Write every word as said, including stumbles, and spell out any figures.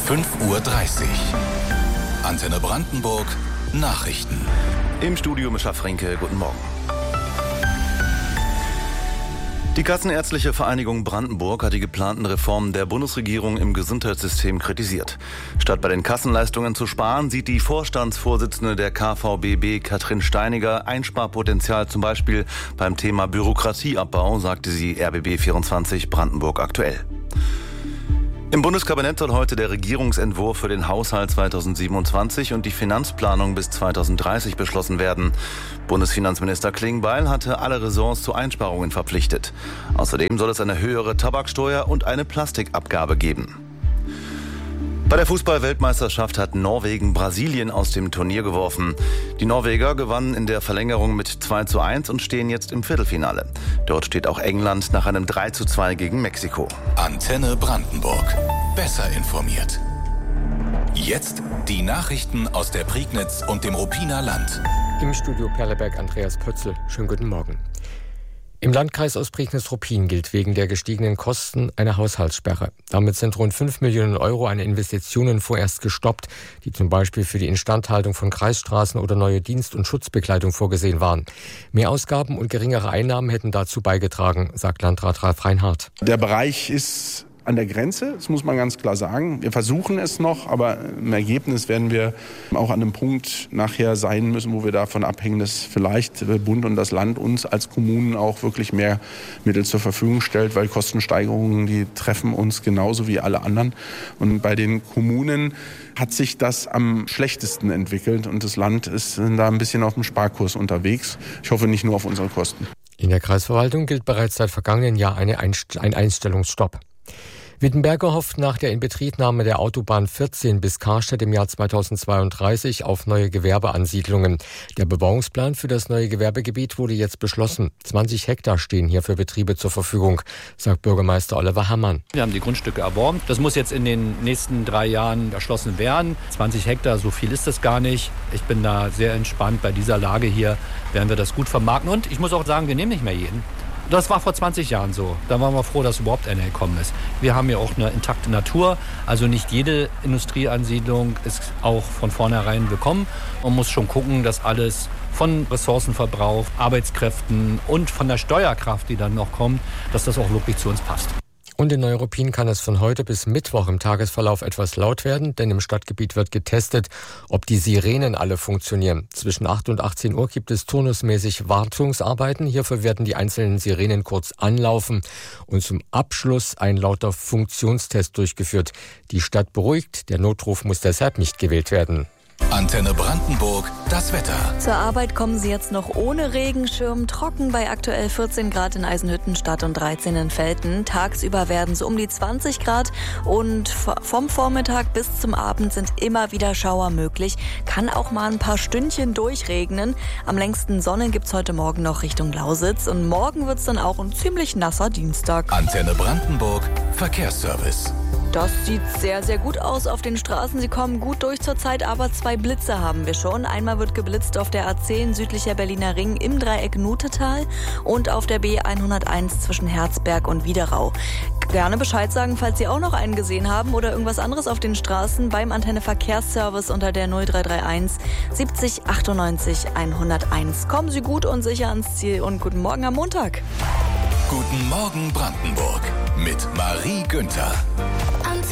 fünf Uhr dreißig. Antenne Brandenburg, Nachrichten. Im Studio Mischa Frenke, guten Morgen. Die Kassenärztliche Vereinigung Brandenburg hat die geplanten Reformen der Bundesregierung im Gesundheitssystem kritisiert. Statt bei den Kassenleistungen zu sparen, sieht die Vorstandsvorsitzende der K V B B, Katrin Steiniger, Einsparpotenzial zum Beispiel beim Thema Bürokratieabbau, sagte sie R B B vierundzwanzig Brandenburg aktuell. Im Bundeskabinett soll heute der Regierungsentwurf für den Haushalt zweitausendsiebenundzwanzig und die Finanzplanung bis zweitausenddreißig beschlossen werden. Bundesfinanzminister Klingbeil hatte alle Ressorts zu Einsparungen verpflichtet. Außerdem soll es eine höhere Tabaksteuer und eine Plastikabgabe geben. Bei der Fußball-Weltmeisterschaft hat Norwegen Brasilien aus dem Turnier geworfen. Die Norweger gewannen in der Verlängerung mit zwei zu eins und stehen jetzt im Viertelfinale. Dort steht auch England nach einem drei zu zwei gegen Mexiko. Antenne Brandenburg. Besser informiert. Jetzt die Nachrichten aus der Prignitz und dem Ruppiner Land. Im Studio Perleberg Andreas Pötzl. Schönen guten Morgen. Im Landkreis Ostprignitz-Ruppin gilt wegen der gestiegenen Kosten eine Haushaltssperre. Damit sind rund fünf Millionen Euro an Investitionen vorerst gestoppt, die zum Beispiel für die Instandhaltung von Kreisstraßen oder neue Dienst- und Schutzbekleidung vorgesehen waren. Mehr Ausgaben und geringere Einnahmen hätten dazu beigetragen, sagt Landrat Ralf Reinhardt. Der Bereich ist an der Grenze, das muss man ganz klar sagen. Wir versuchen es noch, aber im Ergebnis werden wir auch an einem Punkt nachher sein müssen, wo wir davon abhängen, dass vielleicht der Bund und das Land uns als Kommunen auch wirklich mehr Mittel zur Verfügung stellt, weil Kostensteigerungen, die treffen uns genauso wie alle anderen. Und bei den Kommunen hat sich das am schlechtesten entwickelt und das Land ist da ein bisschen auf dem Sparkurs unterwegs. Ich hoffe nicht nur auf unsere Kosten. In der Kreisverwaltung gilt bereits seit vergangenen Jahr eine Einst- ein Einstellungsstopp. Wittenberger hofft nach der Inbetriebnahme der Autobahn vierzehn bis Karstedt im Jahr zweitausendzweiunddreißig auf neue Gewerbeansiedlungen. Der Bebauungsplan für das neue Gewerbegebiet wurde jetzt beschlossen. zwanzig Hektar stehen hier für Betriebe zur Verfügung, sagt Bürgermeister Oliver Herrmann. Wir haben die Grundstücke erworben. Das muss jetzt in den nächsten drei Jahren erschlossen werden. zwanzig Hektar, so viel ist das gar nicht. Ich bin da sehr entspannt. Bei dieser Lage hier werden wir das gut vermarkten. Und ich muss auch sagen, wir nehmen nicht mehr jeden. Das war vor zwanzig Jahren so. Da waren wir froh, dass überhaupt einer gekommen ist. Wir haben ja auch eine intakte Natur. Also nicht jede Industrieansiedlung ist auch von vornherein willkommen. Man muss schon gucken, dass alles von Ressourcenverbrauch, Arbeitskräften und von der Steuerkraft, die dann noch kommt, dass das auch wirklich zu uns passt. Und in Neuruppin kann es von heute bis Mittwoch im Tagesverlauf etwas laut werden, denn im Stadtgebiet wird getestet, ob die Sirenen alle funktionieren. Zwischen acht und achtzehn Uhr gibt es turnusmäßig Wartungsarbeiten. Hierfür werden die einzelnen Sirenen kurz anlaufen und zum Abschluss ein lauter Funktionstest durchgeführt. Die Stadt beruhigt, der Notruf muss deshalb nicht gewählt werden. Antenne Brandenburg, das Wetter. Zur Arbeit kommen Sie jetzt noch ohne Regenschirm, trocken bei aktuell vierzehn Grad in Eisenhüttenstadt und dreizehn in Velten. Tagsüber werden es um die zwanzig Grad und vom Vormittag bis zum Abend sind immer wieder Schauer möglich. Kann auch mal ein paar Stündchen durchregnen. Am längsten Sonne gibt's heute Morgen noch Richtung Lausitz und morgen wird's dann auch ein ziemlich nasser Dienstag. Antenne Brandenburg, Verkehrsservice. Das sieht sehr, sehr gut aus auf den Straßen. Sie kommen gut durch zur Zeit, aber zwei Blitze haben wir schon. Einmal wird geblitzt auf der A zehn südlicher Berliner Ring im Dreieck Nutetal und auf der B hunderteins zwischen Herzberg und Widerau. Gerne Bescheid sagen, falls Sie auch noch einen gesehen haben oder irgendwas anderes auf den Straßen beim Antenne Verkehrsservice unter der null drei drei eins siebzig achtundneunzig hunderteins. Kommen Sie gut und sicher ans Ziel und guten Morgen am Montag. Guten Morgen Brandenburg mit Marie Günther.